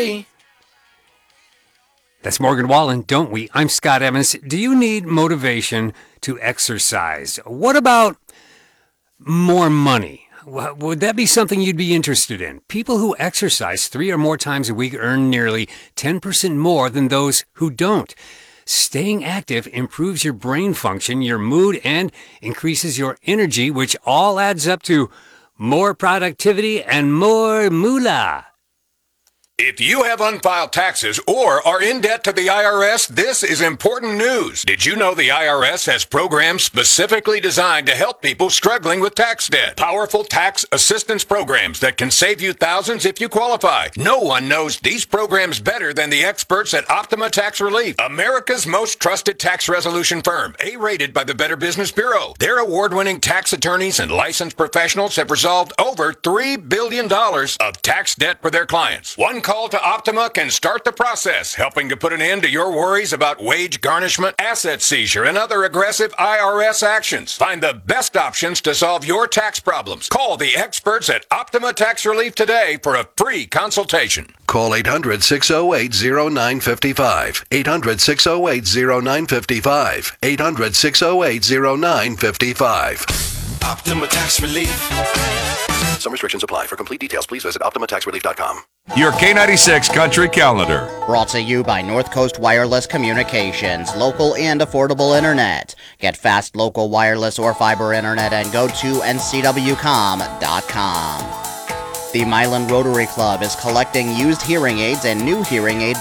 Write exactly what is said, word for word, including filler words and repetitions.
That's Morgan Wallen, don't we? I'm Scott Evans. Do you need motivation to exercise? What about more money? Would that be something you'd be interested in? People who exercise three or more times a week earn nearly ten percent more than those who don't. Staying active improves your brain function, your mood, and increases your energy, which all adds up to more productivity and more moolah. If you have unfiled taxes or are in debt to the I R S, this is important news. Did you know the I R S has programs specifically designed to help people struggling with tax debt? Powerful tax assistance programs that can save you thousands if you qualify. No one knows these programs better than the experts at Optima Tax Relief, America's most trusted tax resolution firm, A-rated by the Better Business Bureau. Their award-winning tax attorneys and licensed professionals have resolved over three billion dollars of tax debt for their clients. One call to Optima can start the process, helping to put an end to your worries about wage garnishment, asset seizure, and other aggressive I R S actions. Find the best options to solve your tax problems. Call the experts at Optima Tax Relief today for a free consultation. Call eight hundred, six oh eight, oh nine five five. eight hundred, six oh eight, oh nine five five. eight hundred, six oh eight, oh nine five five. Optima Tax Relief. Some restrictions apply. For complete details, please visit optima tax relief dot com. Your K ninety-six Country Calendar. Brought to you by North Coast Wireless Communications, local and affordable internet. Get fast local wireless or fiber internet and go to N C W com dot com. The Milan Rotary Club is collecting used hearing aids and new hearing aid